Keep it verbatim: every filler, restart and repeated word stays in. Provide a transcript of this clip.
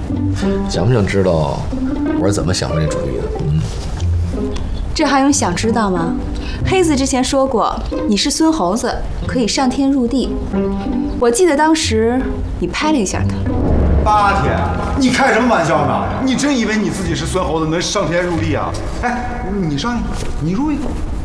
想不想知道我是怎么想出这主意的？嗯， 这还用想知道吗？黑子之前说过，你是孙猴子，可以上天入地。我记得当时你拍了一下他。 八天？你开什么玩笑呢？你真以为你自己是孙猴子能上天入地啊？哎，你上一个，你入一个。